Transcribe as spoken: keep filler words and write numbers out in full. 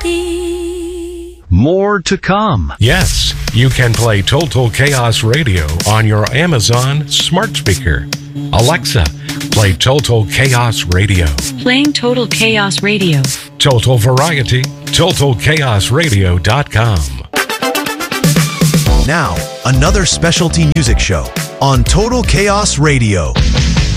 Variety. More to come. Yes, you can play Total Chaos Radio on your Amazon smart speaker. Alexa, play Total Chaos Radio. Playing Total Chaos Radio. Total Variety, total chaos radio dot com. Now, another specialty music show on Total Chaos Radio.